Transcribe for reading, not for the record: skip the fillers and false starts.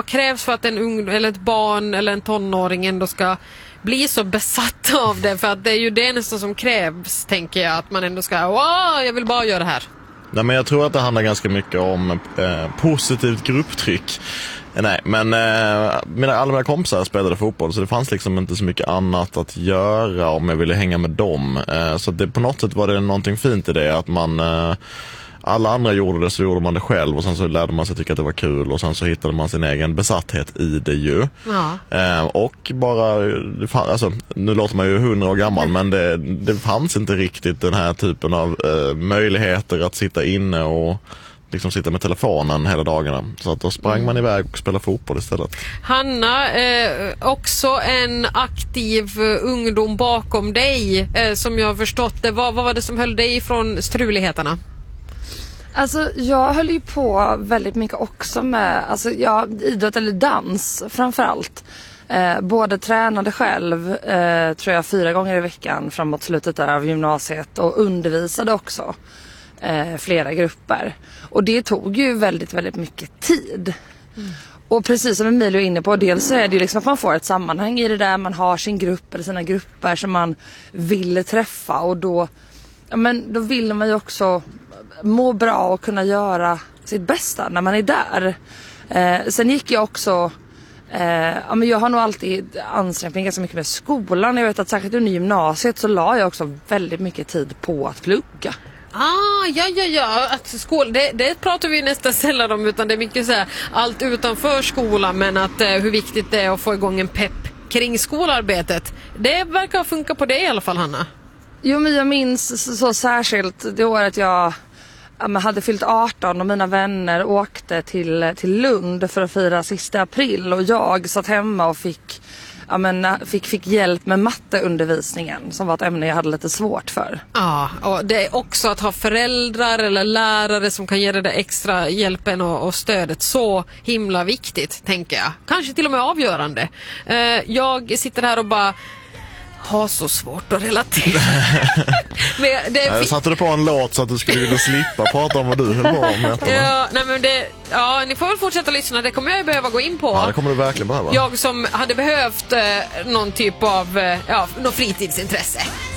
vad krävs för att en ung eller ett barn eller en tonåring ändå ska bli så besatt av det? För att det är ju det nästan som krävs, tänker jag, att man ändå ska, jag vill bara göra det här. Nej, men jag tror att det handlar ganska mycket om positivt grupptryck. Nej, men alla mina kompisar spelade fotboll, så det fanns liksom inte så mycket annat att göra om jag ville hänga med dem. Så det, på något sätt var det någonting fint i det, att man... alla andra gjorde det, så gjorde man det själv, och sen så lärde man sig tycka att det var kul, och sen så hittade man sin egen besatthet i det ju. Ja. Och bara, alltså, nu låter man ju 100 år gammal, men det fanns inte riktigt den här typen av möjligheter att sitta inne och liksom sitta med telefonen hela dagarna. Så att då sprang man iväg och spelade fotboll istället. Hanna, också en aktiv ungdom bakom dig, som jag har förstått det. Vad var det som höll dig från struligheterna? Alltså jag höll ju på väldigt mycket också med idrott eller dans framförallt. Både tränade själv, tror jag 4 gånger i veckan framåt slutet där av gymnasiet, och undervisade också flera grupper. Och det tog ju väldigt, väldigt mycket tid. Och precis som Emilio är inne på, dels så är det ju liksom att man får ett sammanhang i det där, man har sin grupp eller sina grupper som man vill träffa, och då vill man ju också må bra och kunna göra sitt bästa när man är där. Sen gick jag också, jag har nog alltid ansträngt mig ganska mycket med skolan. Jag vet att särskilt under gymnasiet så la jag också väldigt mycket tid på att plugga. Att det pratar vi nästan sällan om, utan det är mycket så här, allt utanför skolan, men att hur viktigt det är att få igång en pepp kring skolarbetet. Det verkar funka på det i alla fall, Hanna. Jo, men jag minns så särskilt det året jag hade fyllt 18 och mina vänner åkte till Lund för att fira sista april, och jag satt hemma och fick hjälp med matteundervisningen, som var ett ämne jag hade lite svårt för. Ja, och det är också att ha föräldrar eller lärare som kan ge det där extra hjälpen och stödet så himla viktigt, tänker jag. Kanske till och med avgörande. Jag sitter här och bara har så svårt att relatera. Men jag satte det på en låt så att du skulle vilja slippa prata om vad du höll på med. Ni får väl fortsätta lyssna. Det kommer jag behöva gå in på. Ja, det kommer du verkligen behöva. Jag som hade behövt någon typ av någon fritidsintresse.